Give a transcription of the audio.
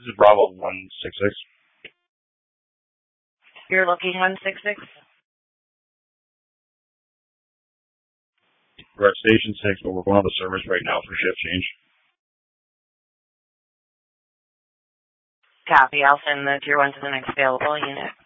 This is Bravo 166. You're looking 166? We're at Station 6, but we're going on the service right now for shift change. Copy. I'll send the Tier 1 to the next available unit.